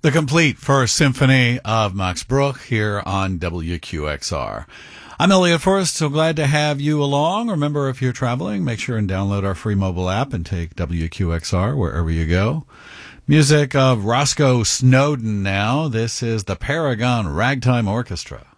The complete first symphony of Max Bruch here on WQXR. I'm Elliot Forrest, so glad to have you along. Remember, if you're traveling, make sure and download our free mobile app and take WQXR wherever you go. Music of Roscoe Snowden now. This is the Paragon Ragtime Orchestra.